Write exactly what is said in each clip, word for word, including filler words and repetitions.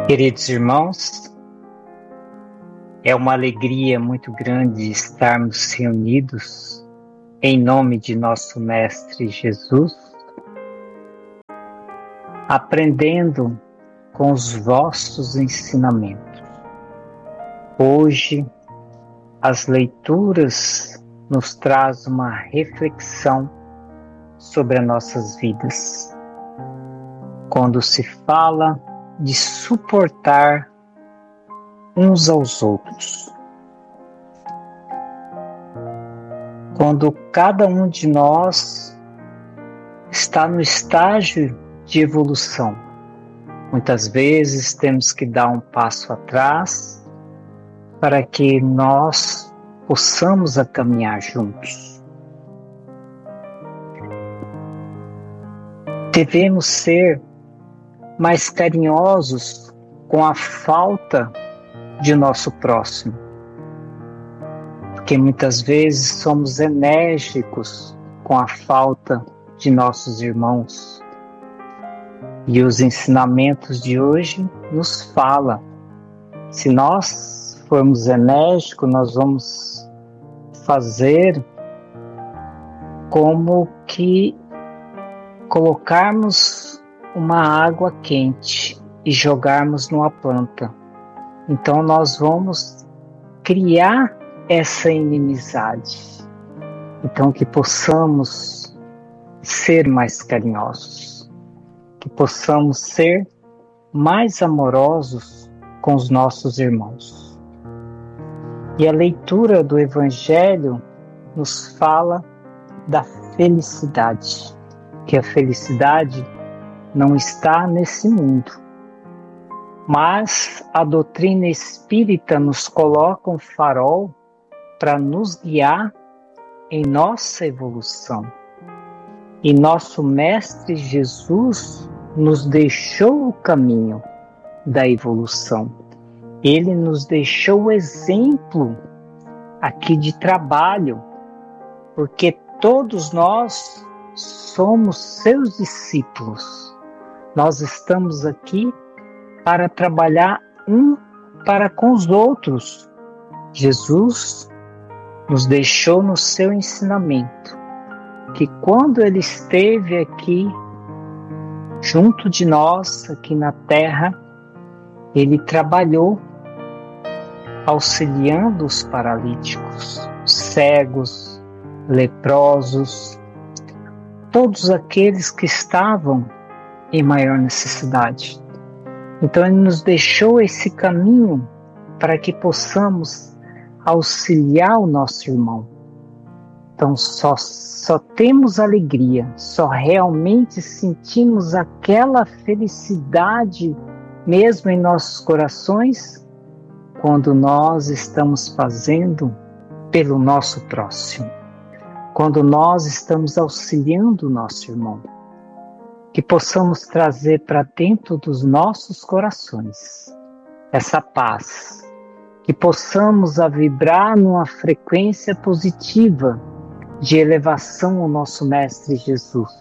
Queridos irmãos, é uma alegria muito grande estarmos reunidos em nome de nosso Mestre Jesus, aprendendo com os vossos ensinamentos. Hoje, as leituras nos trazem uma reflexão sobre as nossas vidas. Quando se fala de suportar uns aos outros. Quando cada um de nós está no estágio de evolução, muitas vezes temos que dar um passo atrás para que nós possamos a caminhar juntos. Devemos ser mais carinhosos com a falta de nosso próximo, porque muitas vezes somos enérgicos com a falta de nossos irmãos. E os ensinamentos de hoje nos falam, se nós formos enérgicos, nós vamos fazer como que colocarmos uma água quente e jogarmos numa planta. Então nós vamos criar essa inimizade. Então que possamos ser mais carinhosos, que possamos ser mais amorosos com os nossos irmãos. E a leitura do Evangelho nos fala da felicidade, que a felicidade não está nesse mundo. Mas a doutrina espírita nos coloca um farol para nos guiar em nossa evolução. E nosso Mestre Jesus nos deixou o caminho da evolução. Ele nos deixou o exemplo aqui de trabalho, porque todos nós somos seus discípulos. Nós estamos aqui para trabalhar um para com os outros. Jesus nos deixou no seu ensinamento que quando ele esteve aqui junto de nós, aqui na terra, ele trabalhou auxiliando os paralíticos, cegos, leprosos, todos aqueles que estavam em maior necessidade. Então ele nos deixou esse caminho para que possamos auxiliar o nosso irmão. Então só, só temos alegria, só realmente sentimos aquela felicidade mesmo em nossos corações quando nós estamos fazendo pelo nosso próximo, quando nós estamos auxiliando o nosso irmão. Que possamos trazer para dentro dos nossos corações essa paz, que possamos a vibrar numa frequência positiva de elevação ao nosso Mestre Jesus,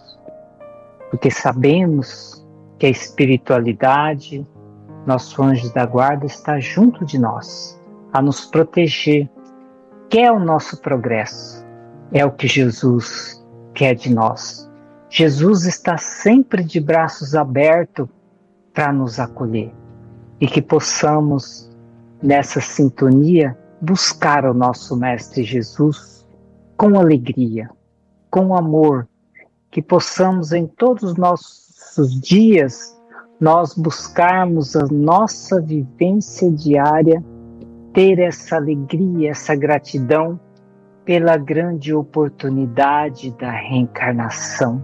porque sabemos que a espiritualidade, nosso anjo da guarda, está junto de nós, a nos proteger, quer o nosso progresso, é o que Jesus quer de nós. Jesus está sempre de braços abertos para nos acolher e que possamos, nessa sintonia, buscar o nosso Mestre Jesus com alegria, com amor, que possamos em todos os nossos dias nós buscarmos a nossa vivência diária, ter essa alegria, essa gratidão pela grande oportunidade da reencarnação.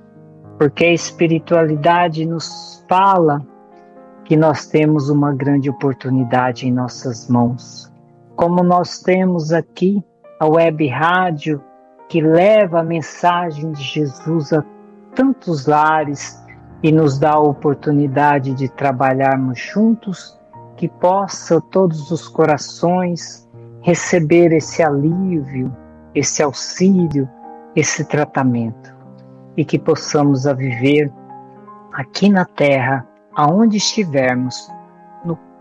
Porque a espiritualidade nos fala que nós temos uma grande oportunidade em nossas mãos. Como nós temos aqui a web rádio que leva a mensagem de Jesus a tantos lares e nos dá a oportunidade de trabalharmos juntos, que possa todos os corações receber esse alívio, esse auxílio, esse tratamento. E que possamos a viver aqui na Terra, aonde estivermos,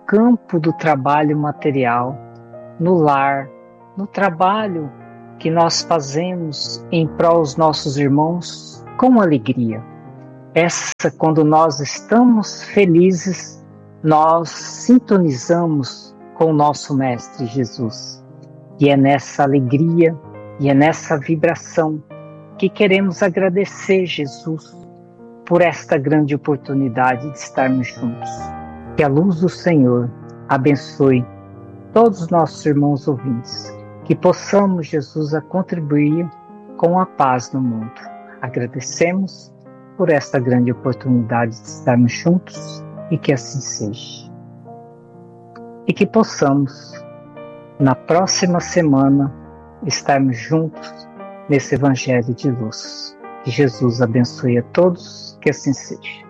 campo do trabalho material, no lar, no trabalho que nós fazemos em prol dos nossos irmãos com alegria. Essa, quando nós estamos felizes, nós sintonizamos com o nosso Mestre Jesus. E é nessa alegria e é nessa vibração que queremos agradecer, Jesus, por esta grande oportunidade de estarmos juntos. Que a luz do Senhor abençoe todos os nossos irmãos ouvintes, que possamos, Jesus, a contribuir com a paz no mundo. Agradecemos por esta grande oportunidade de estarmos juntos e que assim seja. E que possamos, na próxima semana, estarmos juntos nesse Evangelho de luz. Que Jesus abençoe a todos, que assim seja.